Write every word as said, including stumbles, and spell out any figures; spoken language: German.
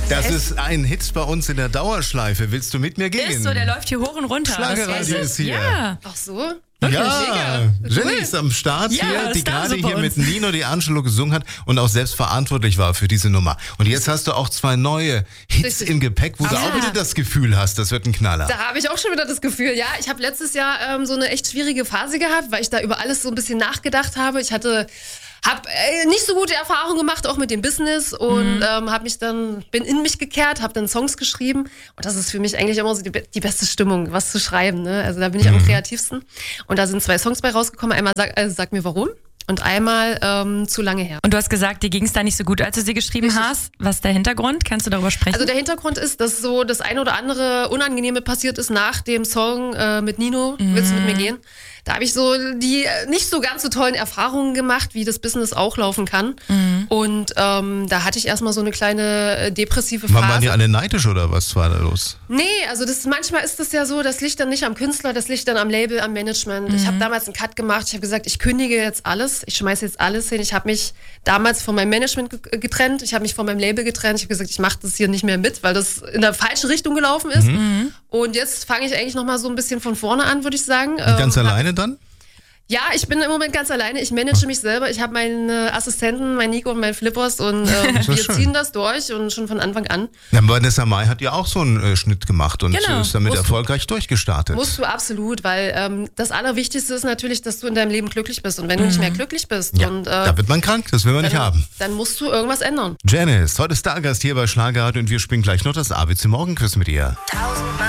Das ist ein Hit bei uns in der Dauerschleife. Willst du mit mir gehen? Ist so, der läuft hier hoch und runter. Schlagerradio ist hier. Ja. Ach so? Ja, Jenny ist am Start Ja, hier, die Star gerade so bei hier mit uns. Nino D'Angelo gesungen hat und auch selbst verantwortlich war für diese Nummer. Und jetzt hast du auch zwei neue Hits Richtig. im Gepäck, wo du Ah. auch wieder das Gefühl hast, das wird ein Knaller. Da habe ich auch schon wieder das Gefühl, ja, ich habe letztes Jahr ähm, so eine echt schwierige Phase gehabt, weil ich da über alles so ein bisschen nachgedacht habe. Ich hatte Hab äh, nicht so gute Erfahrungen gemacht, auch mit dem Business und mhm. ähm, hab mich dann, bin in mich gekehrt, habe dann Songs geschrieben und das ist für mich eigentlich immer so die, die beste Stimmung, was zu schreiben, ne? Also da bin ich mhm. am kreativsten und da sind zwei Songs bei rausgekommen, einmal Sag, äh, sag mir warum und einmal ähm, zu lange her. Und du hast gesagt, dir ging es da nicht so gut, als du sie geschrieben Richtig. hast. Was ist der Hintergrund? Kannst du darüber sprechen? Also der Hintergrund ist, dass so das eine oder andere Unangenehme passiert ist nach dem Song äh, mit Nino, mhm. Willst du mit mir gehen? Da habe ich so die nicht so ganz so tollen Erfahrungen gemacht, wie das Business auch laufen kann. Mhm. Und ähm, da hatte ich erstmal so eine kleine äh, depressive Phase. Waren die alle neidisch oder was war da los? Nee, also das, manchmal ist das ja so, das liegt dann nicht am Künstler, das liegt dann am Label, am Management. Mhm. Ich habe damals einen Cut gemacht, ich habe gesagt, ich kündige jetzt alles, ich schmeiße jetzt alles hin. Ich habe mich damals von meinem Management getrennt, ich habe mich von meinem Label getrennt. Ich habe gesagt, ich mache das hier nicht mehr mit, weil das in der falsche Richtung gelaufen ist. Mhm. Und jetzt fange ich eigentlich nochmal so ein bisschen von vorne an, würde ich sagen. Und ganz ähm, alleine dann? Ja, ich bin im Moment ganz alleine. Ich manage mich selber. Ich habe meine Assistenten, mein Nico und mein Flippers und ähm, wir schön. ziehen das durch und schon von Anfang an. Ja, Vanessa Mai hat ja auch so einen äh, Schnitt gemacht und Genau. ist damit Musst erfolgreich durchgestartet. Musst du absolut, weil ähm, das Allerwichtigste ist natürlich, dass du in deinem Leben glücklich bist. Und wenn du nicht mehr glücklich bist, Ja, und, äh, da wird man krank, das will man nicht dann, haben. dann musst du irgendwas ändern. Janice, heute Stargast hier bei Schlagerradio und wir spielen gleich noch das A B C Morgenquiz mit ihr. Tausendmal